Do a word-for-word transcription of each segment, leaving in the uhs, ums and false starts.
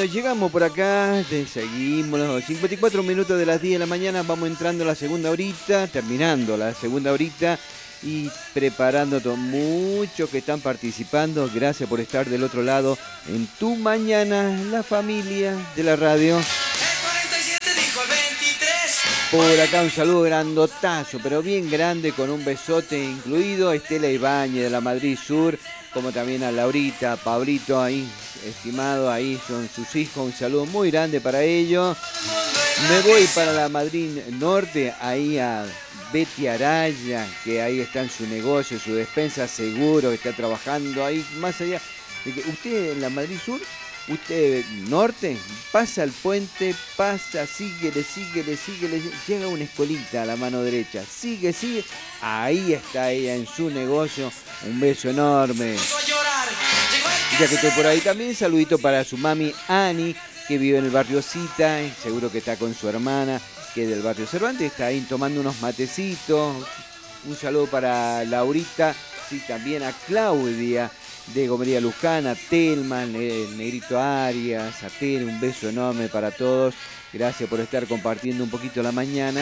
Bueno, llegamos por acá, te seguimos los cincuenta y cuatro minutos de las diez de la mañana, vamos entrando a la segunda horita, terminando la segunda horita y preparando todo. Muchos que están participando, gracias por estar del otro lado en tu mañana, la familia de la radio. Por acá un saludo grandotazo, pero bien grande, con un besote incluido, a Estela Ibáñez de la Madrid Sur, como también a Laurita, Pablito ahí, estimado, ahí son sus hijos, un saludo muy grande para ellos. Me voy para la Madrid Norte, ahí a Betty Araya, que ahí está en su negocio, su despensa seguro, que está trabajando ahí, más allá de que usted en la Madrid Sur, usted norte, pasa el puente, pasa, síguele, síguele, síguele, llega una escuelita a la mano derecha, sigue, sigue, ahí está ella en su negocio, un beso enorme. Ya que estoy por ahí también, saludito para su mami Ani, que vive en el barrio Cita, seguro que está con su hermana, que es del barrio Cervantes, está ahí tomando unos matecitos. Un saludo para Laurita, sí, también a Claudia de Gomería Luján, a Telma, el Negrito Arias, a Tere, un beso enorme para todos. Gracias por estar compartiendo un poquito la mañana.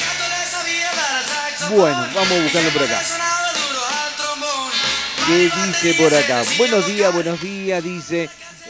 Bueno, vamos buscando por acá. ¿Qué dice por acá? Buenos días, buenos días, dice.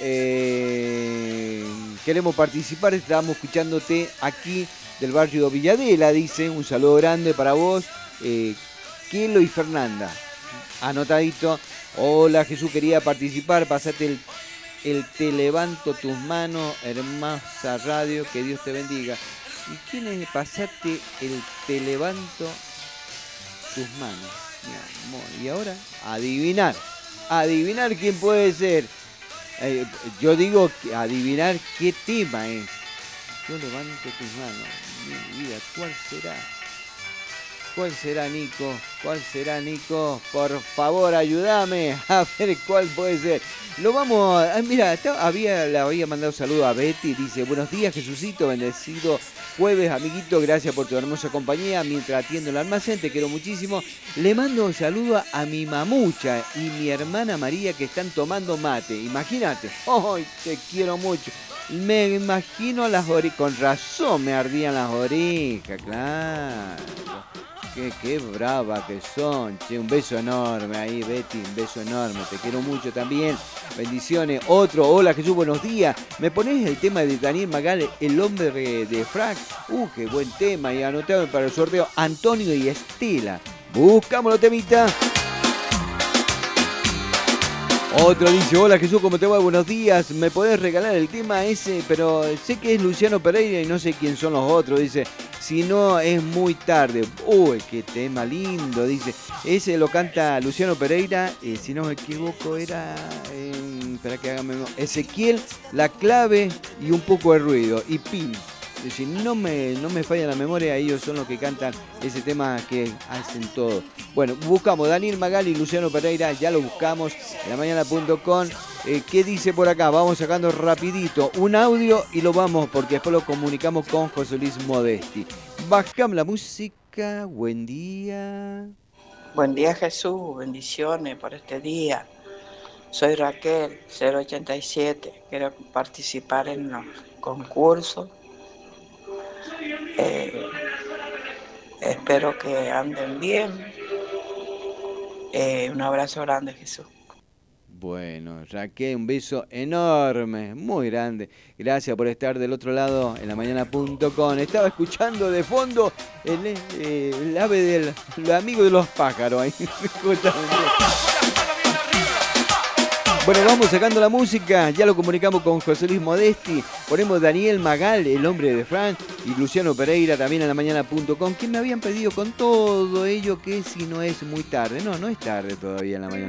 Eh, queremos participar, estamos escuchándote aquí del barrio Villadela, dice. Un saludo grande para vos, eh, Kelo y Fernanda. Anotadito. Hola Jesús, quería participar, pasate el, el Te Levanto Tus Manos, hermosa radio, que Dios te bendiga. ¿Y quién es? Pasate el Te Levanto Tus Manos. Mi amor. Y ahora, adivinar, adivinar quién puede ser. Eh, yo digo adivinar qué tema es. Yo levanto tus manos, mi vida, ¿cuál será? ¿Cuál será, Nico? ¿Cuál será, Nico? Por favor, ayúdame a ver cuál puede ser. Lo vamos a... Mira, había, le había mandado saludo a Betty. Dice, buenos días, Jesucito, bendecido jueves, amiguito. Gracias por tu hermosa compañía. Mientras atiendo el almacén, te quiero muchísimo. Le mando un saludo a mi mamucha y mi hermana María, que están tomando mate. Imagínate. ¡Ay, te quiero mucho! Me imagino las orejas. Con razón me ardían las orejas, claro. Qué, qué brava que son, che, un beso enorme ahí, Betty, un beso enorme, te quiero mucho también, bendiciones. Otro, hola Jesús, buenos días, ¿me ponés el tema de Daniel Magal, el hombre de Frank? Uh, qué buen tema, y anotado para el sorteo, Antonio y Estela, buscámoslo, temita. Otro dice, hola Jesús, ¿cómo te va? Buenos días, ¿me podés regalar el tema ese? Pero sé que es Luciano Pereira y no sé quién son los otros, dice, si no es muy tarde. Uy, qué tema lindo, dice, ese lo canta Luciano Pereira, eh, si no me equivoco era, eh, espera que haga memoria, Ezequiel, La Clave y Un Poco de Ruido, y Pin. Si no me, no me falla la memoria, ellos son los que cantan ese tema que hacen todo. Bueno, buscamos Daniel Magal y Luciano Pereira, ya lo buscamos en la mañana punto com. Eh, ¿Qué dice por acá? Vamos sacando rapidito un audio y lo vamos, porque después lo comunicamos con José Luis Modesti. Bajamos la música, buen día. Buen día Jesús, bendiciones por este día. Soy Raquel, cero ochenta y siete, quiero participar en los concursos. Eh, espero que anden bien. Eh, un abrazo grande, Jesús. Bueno, Raquel, un beso enorme, muy grande. Gracias por estar del otro lado en la mañana punto com. Estaba escuchando de fondo el, eh, el ave del el amigo de los pájaros ahí. Bueno, vamos sacando la música, ya lo comunicamos con José Luis Modesti, ponemos Daniel Magal, el hombre de Frank, y Luciano Pereira también en la mañana punto com, que me habían pedido con todo ello que si no es muy tarde. No, no es tarde todavía en la mañana.